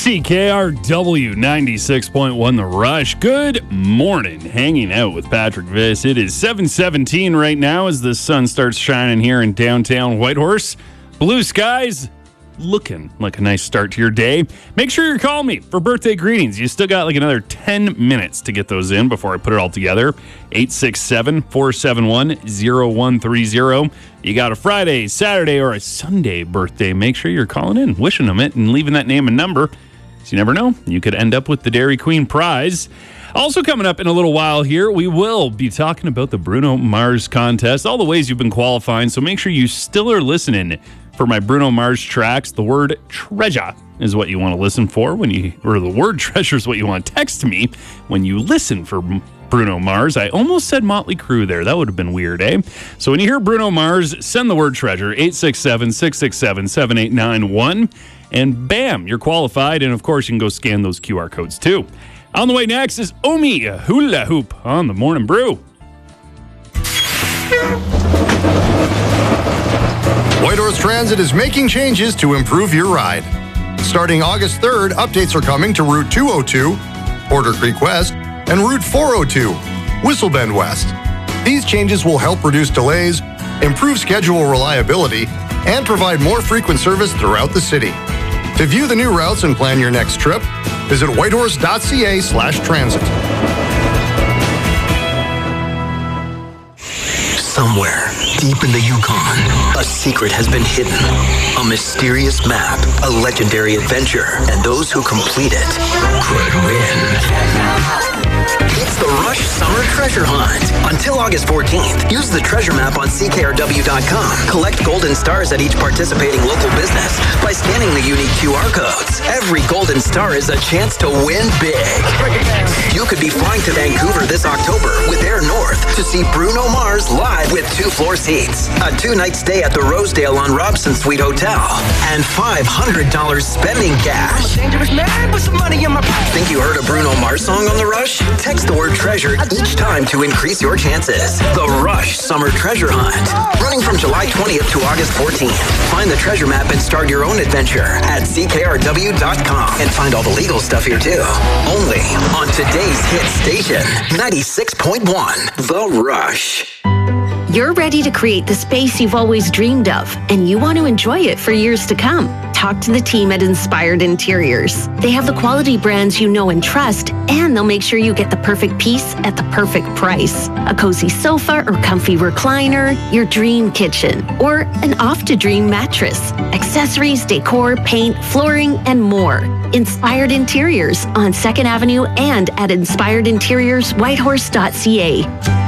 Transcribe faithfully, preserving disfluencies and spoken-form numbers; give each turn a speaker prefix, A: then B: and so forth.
A: C K R W ninety-six point one The Rush. Good morning. Hanging out with Patrick Viss. It is seven seventeen right now as the sun starts shining here in downtown Whitehorse. Blue skies. Looking like a nice start to your day. Make sure you're calling me for birthday greetings. You still got like another ten minutes to get those in before I put it all together. eight six seven, four seven one, zero one three zero. You got a Friday, Saturday, or a Sunday birthday. Make sure you're calling in, wishing them it, and leaving that name and number. So you never know. You could end up with the Dairy Queen prize. Also coming up in a little while here, we will be talking about the Bruno Mars contest, all the ways you've been qualifying. So make sure you still are listening for my Bruno Mars tracks. The word treasure is what you want to listen for when you, or the word treasure is what you want to text me when you listen for Bruno Mars. I almost said Motley Crue there. That would have been weird, eh? So when you hear Bruno Mars, send the word treasure, eight six seven, six six seven, seven eight nine one, and bam, you're qualified. And of course, you can go scan those Q R codes too. On the way next is Omi Hula Hoop on the Morning Brew.
B: Whitehorse Transit is making changes to improve your ride. Starting August third, updates are coming to Route two oh two, Porter Creek West, and Route four oh two, Whistle Bend West. These changes will help reduce delays, improve schedule reliability, and provide more frequent service throughout the city. To view the new routes and plan your next trip, visit whitehorse.ca slash transit.
C: Somewhere deep in the Yukon, a secret has been hidden. A mysterious map, a legendary adventure, and those who complete it could win. It's the Rush Summer Treasure Hunt. Until August fourteenth, use the treasure map on C K R W dot com. Collect golden stars at each participating local business by scanning the unique Q R codes. Every golden star is a chance to win big. You could be flying to Vancouver this October with Air North to see Bruno Mars live with two floor seats, a two-night stay at the Rosedale on Robson Suite Hotel, and five hundred dollars spending cash. Think you heard a Bruno Mars song on The Rush? Text the word treasure each time to increase your chances. The Rush Summer Treasure Hunt. Running from July twentieth to August fourteenth. Find the treasure map and start your own adventure at C K R W dot com. And find all the legal stuff here too. Only on today's hit station, ninety-six point one, The Rush.
D: You're ready to create the space you've always dreamed of, and you want to enjoy it for years to come. Talk to the team at Inspired Interiors. They have the quality brands you know and trust, and they'll make sure you get the perfect piece at the perfect price. A cozy sofa or comfy recliner, your dream kitchen, or an off-to-dream mattress, accessories, decor, paint, flooring, and more. Inspired Interiors on second Avenue and at inspired interiors whitehorse dot c a.